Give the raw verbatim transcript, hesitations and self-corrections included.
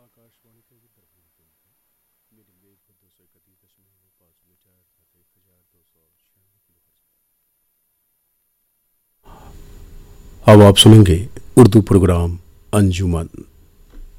आकाशवाणी का ये दरभंगा केंद्र है। मेरी वेव है दो सौ इकतीस दशमलव पाँच मीटर अर्थात एक हजार दो सौ छियानवे किलो हर्ट्ज पर। अब आप सुनेंगे उर्दू प्रोग्राम अंजुमन।